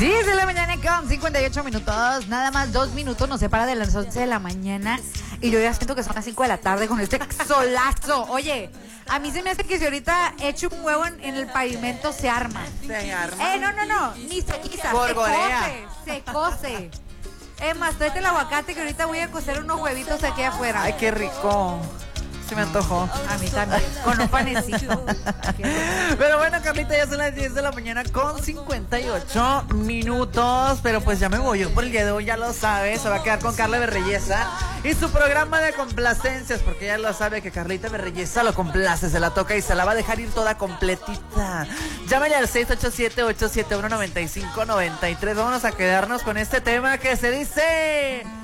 10 de la mañana con 58 minutos. Nada más 2 minutos nos separa de las 11 de la mañana. Y yo ya siento que son las 5 de la tarde con este solazo. Oye, a mí se me hace que si ahorita echo un huevo en el pavimento se arma. Se arma. No. Ni se guisa. Borbolea. Se cose. Es más, tráete el aguacate que ahorita voy a cocer unos huevitos aquí afuera. Ay, qué rico. Se me antojó. A mí también, con un panecito. Pero bueno, Carlita, ya son las 10 de la mañana con 58 minutos. Pero pues ya me voy yo por el día de hoy, ya lo sabes. Se va a quedar con Carla Berreyesa y su programa de complacencias, porque ya lo sabe que Carlita Berreyesa lo complace, se la toca y se la va a dejar ir toda completita. Llámale al 687-871-9593. Vámonos a quedarnos con este tema que se dice...